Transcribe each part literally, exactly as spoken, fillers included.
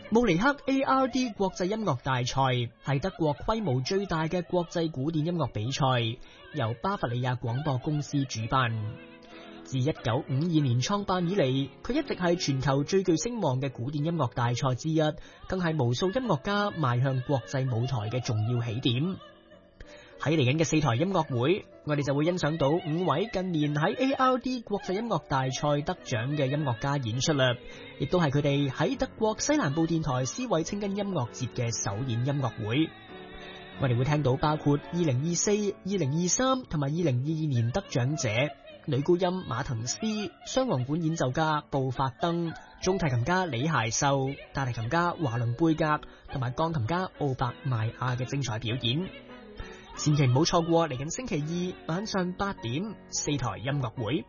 慕尼黑 A R D 國際音樂大賽係德國規模最大嘅國際古典音樂比賽，由巴伐利亞廣播公司主辦。自一九五二年創辦以嚟，佢一直係全球最具聲望嘅古典音樂大賽之一，更係無數音樂家邁向國際舞台嘅重要起點。喺嚟緊嘅四台音樂會，我哋就會欣賞到五位近年喺 A R D 國際音樂大賽得獎嘅音樂家演出啦，亦都係佢哋喺德國西南部電台斯韋清根音樂節嘅首演音樂會。我哋會聽到包括二零二四、二零二三同埋二零二二年得獎者女高音馬滕斯、雙簧管演奏家布法登、中提琴家李諧秀、大提琴家華倫貝格同埋鋼琴家奧伯邁亞嘅精彩表演。千祈唔好錯過嚟緊星期二晚上八點四台音樂會。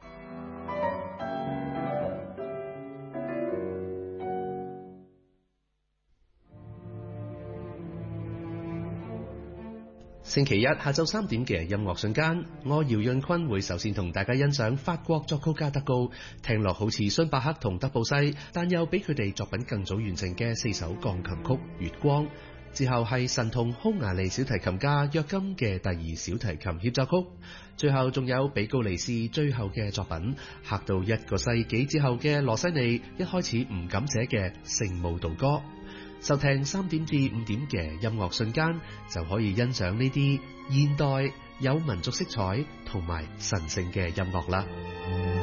星期一下晝三點嘅音樂瞬間，我姚潤坤會首先同大家欣賞法國作曲家德高，聽落好似孫伯克同德布西，但又比佢哋作品更早完成嘅四首鋼琴曲《月光》。之後係神童匈牙利小提琴家約金嘅第二小提琴協奏曲，最後仲有比高尼斯最後嘅作品，嚇到一個世紀之後嘅羅西尼一開始唔敢寫嘅聖慕道歌。收聽三點至五點嘅音樂瞬間，就可以欣賞呢啲現代有民族色彩同埋神聖嘅音樂啦。